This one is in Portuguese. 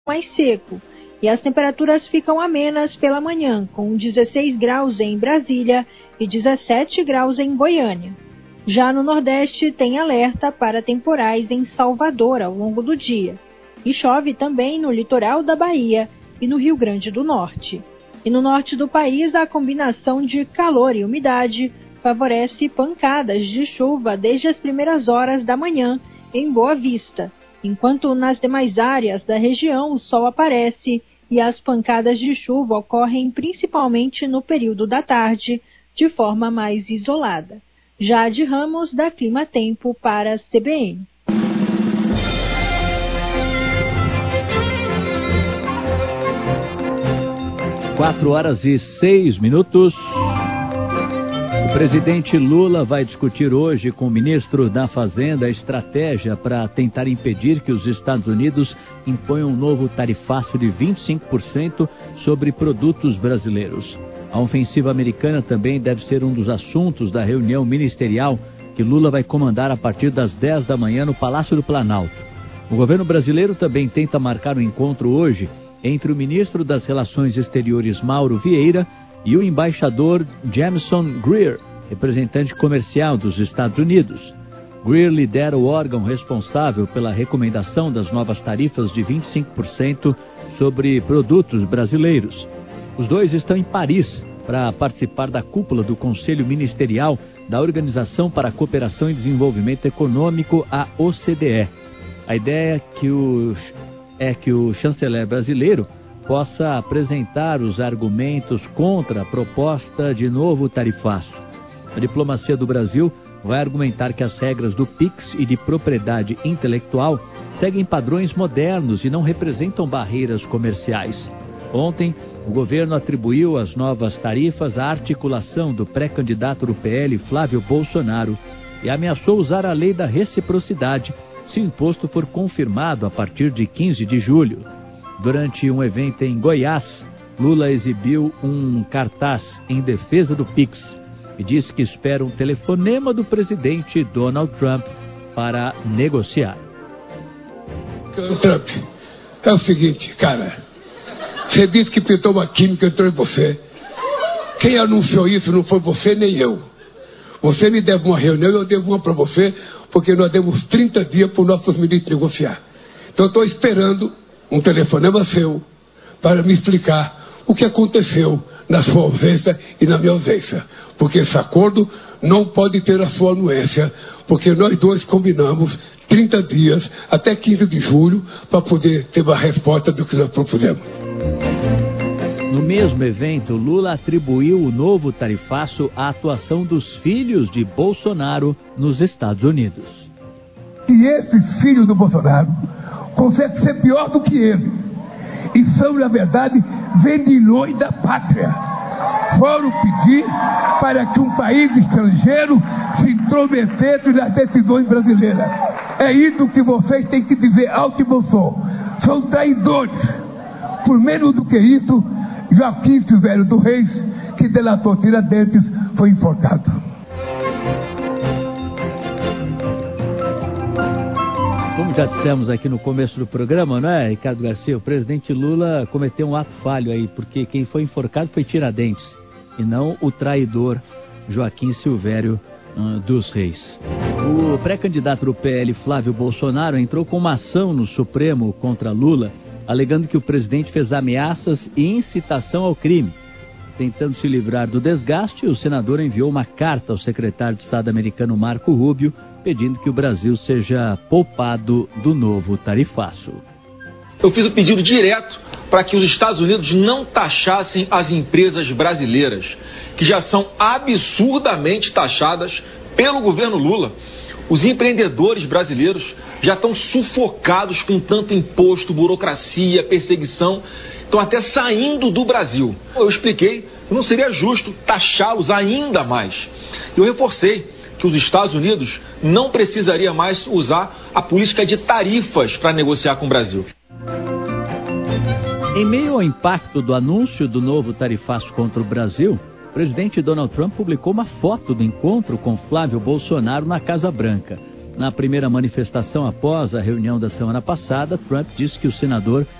mais seco, e as temperaturas ficam amenas pela manhã, com 16 graus em Brasília e 17 graus em Goiânia. Já no Nordeste, tem alerta para temporais em Salvador ao longo do dia, e chove também no litoral da Bahia e no Rio Grande do Norte. E no norte do país, a combinação de calor e umidade favorece pancadas de chuva desde as primeiras horas da manhã em Boa Vista, enquanto nas demais áreas da região o sol aparece e as pancadas de chuva ocorrem principalmente no período da tarde, de forma mais isolada. Jade Ramos, da Clima Tempo, para a CBN. Quatro horas e 6 minutos. O presidente Lula vai discutir hoje com o ministro da Fazenda a estratégia para tentar impedir que os Estados Unidos imponham um novo tarifaço de 25% sobre produtos brasileiros. A ofensiva americana também deve ser um dos assuntos da reunião ministerial que Lula vai comandar a partir das 10 da manhã no Palácio do Planalto. O governo brasileiro também tenta marcar um encontro hoje entre o ministro das Relações Exteriores Mauro Vieira e o embaixador Jameson Greer, representante comercial dos Estados Unidos. Greer lidera o órgão responsável pela recomendação das novas tarifas de 25% sobre produtos brasileiros. Os dois estão em Paris para participar da cúpula do Conselho Ministerial da Organização para a Cooperação e Desenvolvimento Econômico, a OCDE. A ideia é que o chanceler brasileiro possa apresentar os argumentos contra a proposta de novo tarifaço. A diplomacia do Brasil vai argumentar que as regras do PIX e de propriedade intelectual seguem padrões modernos e não representam barreiras comerciais. Ontem, o governo atribuiu as novas tarifas à articulação do pré-candidato do PL, Flávio Bolsonaro, e ameaçou usar a lei da reciprocidade se o imposto for confirmado a partir de 15 de julho. Durante um evento em Goiás, Lula exibiu um cartaz em defesa do PIX e disse que espera um telefonema do presidente Donald Trump para negociar. Trump, é o seguinte, cara, você disse que pintou uma química entre você. Quem anunciou isso não foi você nem eu. Você me deve uma reunião e eu devo uma para você, porque nós demos 30 dias para os nossos ministros negociar. Então eu estou esperando um telefonema seu para me explicar o que aconteceu na sua ausência e na minha ausência. Porque esse acordo não pode ter a sua anuência, porque nós dois combinamos 30 dias até 15 de julho para poder ter uma resposta do que nós propusemos. No mesmo evento, Lula atribuiu o novo tarifaço à atuação dos filhos de Bolsonaro nos Estados Unidos. E esses filhos do Bolsonaro conseguem ser pior do que ele. E são, na verdade, vendilhões da pátria. Foram pedir para que um país estrangeiro se intrometesse nas decisões brasileiras. É isso que vocês têm que dizer alto e bom som. São traidores. Por menos do que isso, Joaquim Silvério do Reis, que delatou Tiradentes, foi enforcado. Como já dissemos aqui no começo do programa, não é, Ricardo Garcia? O presidente Lula cometeu um ato falho aí, porque quem foi enforcado foi Tiradentes, e não o traidor Joaquim Silvério dos Reis. O pré-candidato do PL, Flávio Bolsonaro, entrou com uma ação no Supremo contra Lula, alegando que o presidente fez ameaças e incitação ao crime. Tentando se livrar do desgaste, o senador enviou uma carta ao secretário de Estado americano Marco Rubio, pedindo que o Brasil seja poupado do novo tarifaço. Eu fiz o pedido direto para que os Estados Unidos não taxassem as empresas brasileiras, que já são absurdamente taxadas pelo governo Lula. Os empreendedores brasileiros já estão sufocados com tanto imposto, burocracia, perseguição, estão até saindo do Brasil. Eu expliquei que não seria justo taxá-los ainda mais. Eu reforcei que os Estados Unidos não precisaria mais usar a política de tarifas para negociar com o Brasil. Em meio ao impacto do anúncio do novo tarifaço contra o Brasil, o presidente Donald Trump publicou uma foto do encontro com Flávio Bolsonaro na Casa Branca. Na primeira manifestação após a reunião da semana passada, Trump disse que o senador